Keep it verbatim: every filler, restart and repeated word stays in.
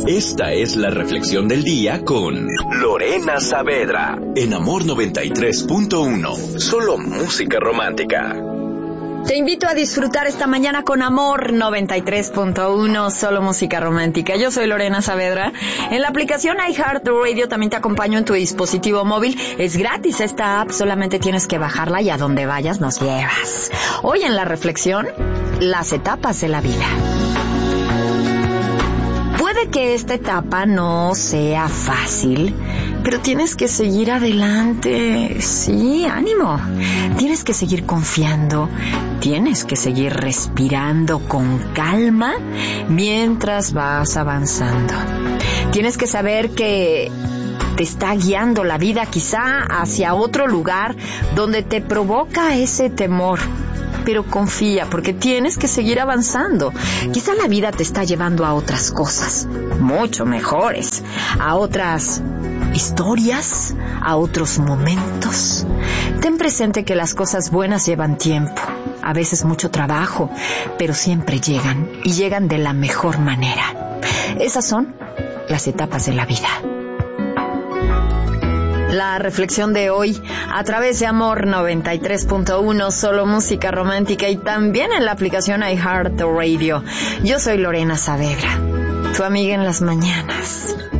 Esta es la reflexión del día con Lorena Saavedra en Amor noventa y tres punto uno. Solo música romántica. Te invito a disfrutar esta mañana con Amor noventa y tres punto uno, solo música romántica. Yo soy Lorena Saavedra. En la aplicación iHeartRadio también te acompaño en tu dispositivo móvil. Es gratis esta app, solamente tienes que bajarla y a donde vayas nos llevas. Hoy en la reflexión, las etapas de la vida. Puede que esta etapa no sea fácil, pero tienes que seguir adelante. Sí, ánimo. Tienes que seguir confiando. Tienes que seguir respirando con calma mientras vas avanzando. Tienes que saber que te está guiando la vida quizá hacia otro lugar donde te provoca ese temor. Pero confía, porque tienes que seguir avanzando. Quizá la vida te está llevando a otras cosas, mucho mejores, a otras historias, a otros momentos. Ten presente que las cosas buenas llevan tiempo, a veces mucho trabajo, pero siempre llegan, y llegan de la mejor manera. Esas son las etapas de la vida. La reflexión de hoy a través de Amor noventa y tres punto uno, solo música romántica, y también en la aplicación iHeartRadio. Yo soy Lorena Saavedra, tu amiga en las mañanas.